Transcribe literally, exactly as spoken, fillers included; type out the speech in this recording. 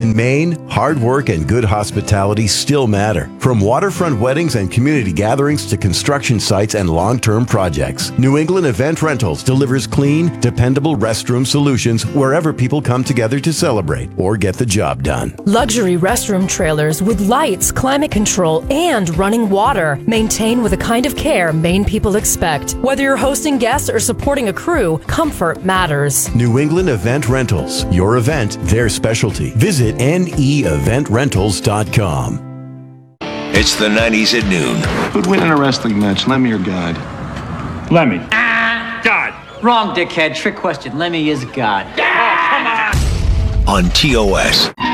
In Maine, hard work and good hospitality still matter. From waterfront weddings and community gatherings to construction sites and long-term projects, New England Event Rentals delivers clean, dependable restroom solutions wherever people come together to celebrate or get the job done. Luxury restroom trailers with lights, climate control, and running water. Maintain with the kind of care Maine people expect. Whether you're hosting guests or supporting a crew, comfort matters. New England Event Rentals. Your event, their specialty. Visit N E event rentals dot com. It's the nineties at noon. Who'd win in a wrestling match, Lemmy or God? Lemmy. Ah, God. Wrong, dickhead. Trick question. Lemmy is God. Oh, come on. On T O S.